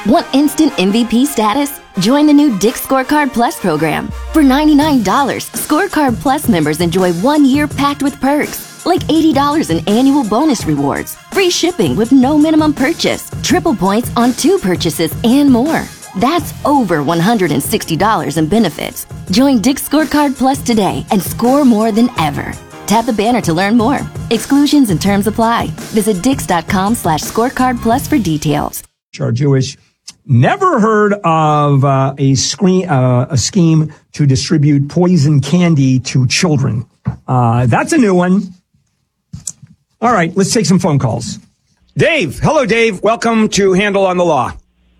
Want instant MVP status? Join the new Dick's Scorecard Plus program. For $99, Scorecard Plus members enjoy 1 year packed with perks, like $80 in annual bonus rewards, free shipping with no minimum purchase, triple points on 2 purchases, and more. That's over $160 in benefits. Join Dick's Scorecard Plus today and score more than ever. Tap the banner to learn more. Exclusions and terms apply. Visit dix.com/scorecard plus for details. Are Jewish. Never heard of a scheme to distribute poison candy to children. That's a new one. All right, let's take some phone calls. Dave. Hello, Dave. Welcome to Handle on the Law.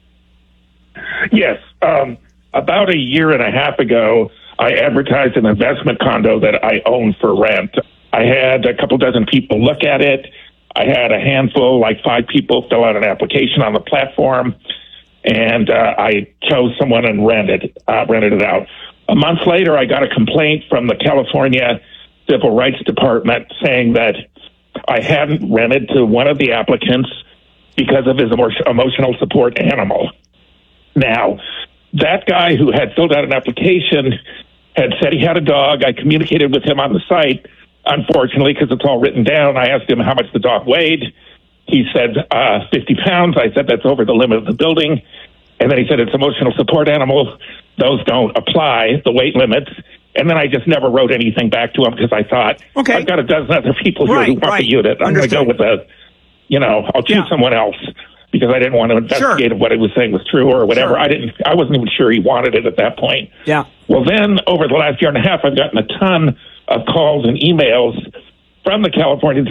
Yes. About a year and a half ago, I advertised an investment condo that I own for rent. I had a couple dozen people look at it. I had a handful, like 5 people, fill out an application on the platform, and I chose someone and rented it out. A month later, I got a complaint from the California Civil Rights Department saying that I hadn't rented to one of the applicants because of his emotional support animal. Now, that guy who had filled out an application had said he had a dog. I communicated with him on the site. Unfortunately, because it's all written down, I asked him how much the dog weighed. He said 50 pounds. I said that's over the limit of the building. And then he said it's emotional support animal. Those don't apply, the weight limits. And then I just never wrote anything back to him because I thought, okay, I've got a dozen other people here who want the unit. I'm going to go with I'll choose someone else because I didn't want to investigate if what he was saying was true or whatever. I wasn't even sure he wanted it at that point. Yeah. Well, then over the last year and a half, I've gotten a ton of calls and emails from the California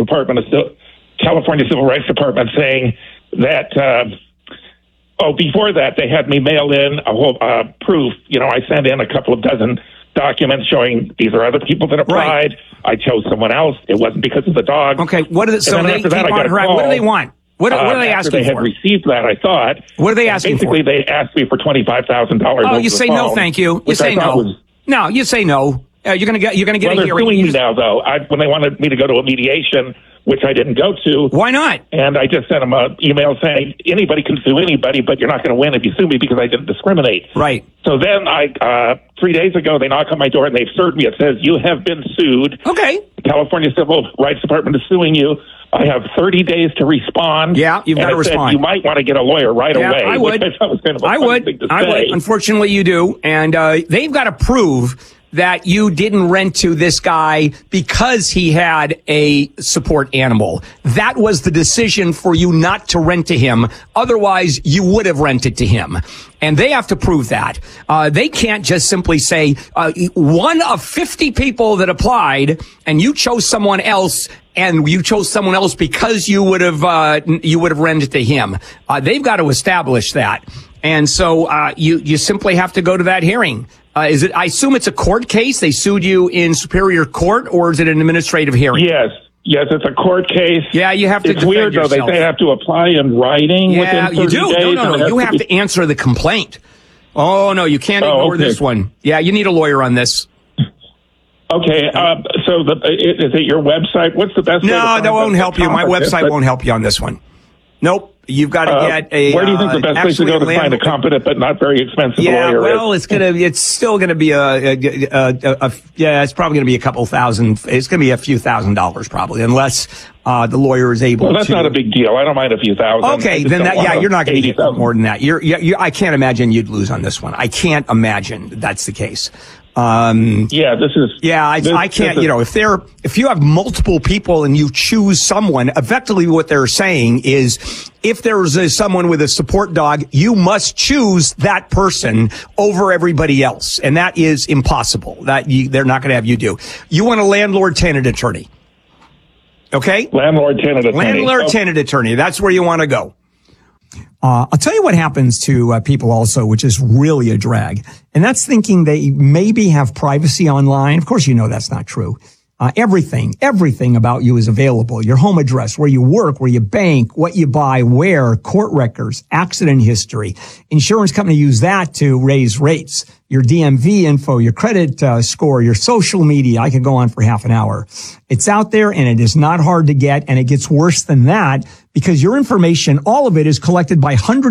Civil Rights Department saying that, before that, they had me mail in a whole proof. I sent in a couple of dozen documents showing these are other people that applied. Right. I chose someone else. It wasn't because of the dog. Okay, what do they want? What do they ask you for? They had received that, I thought. What are they asking for? Basically, they asked me for $25,000. Oh, you say no, thank you. You say no. No, you say no. You're going to get a hearing. They're suing me now, though. When they wanted me to go to a mediation, which I didn't go to. Why not? And I just sent them an email saying anybody can sue anybody, but you're not going to win if you sue me because I didn't discriminate. Right. So then 3 days ago, they knock on my door and they've served me. It says, you have been sued. Okay. The California Civil Rights Department is suing you. I have 30 days to respond. Yeah, you've got to respond. You might want to get a lawyer right away. I would. Which I thought was kind of a funny thing to say. I would. Unfortunately, you do. And they've got to prove that you didn't rent to this guy because he had a support animal. That was the decision for you not to rent to him. Otherwise, you would have rented to him. And they have to prove that. They can't just simply say, one of 50 people that applied and you chose someone else and you chose someone else because you would have rented to him. They've got to establish that. And so, you simply have to go to that hearing. I assume it's a court case. They sued you in Superior Court, or is it an administrative hearing? Yes, it's a court case. Yeah, you have to defend yourself. It's weird, though. They say I have to apply in writing within 30 you do. days. No. You have to answer the complaint. Oh, no, you can't ignore this one. Yeah, you need a lawyer on this. Okay, so is it your website? What's the best way to find that won't help you. My website won't help you on this one. Nope. You've got to get a. Where do you think the best place to go to find a competent but not very expensive lawyer? Well, it's still gonna be it's probably gonna be a couple thousand. It's gonna be a few $1,000s probably, unless the lawyer is able to. Well, that's not a big deal. I don't mind a few thousand. Okay, then you're not gonna get more than that. I can't imagine you'd lose on this one. I can't imagine that's the case. I can't, if you have multiple people and you choose someone, effectively what they're saying is if there's someone with a support dog, you must choose that person over everybody else. And that is impossible. They're not going to have you do. You want a landlord-tenant attorney. Okay? Landlord-tenant attorney. That's where you want to go. I'll tell you what happens to people also, which is really a drag. And that's thinking they maybe have privacy online. Of course, that's not true. Everything about you is available. Your home address, where you work, where you bank, what you buy, where, court records, accident history. Insurance company use that to raise rates. Your DMV info, your credit score, your social media. I could go on for half an hour. It's out there and it is not hard to get. And it gets worse than that because your information, all of it is collected by hundreds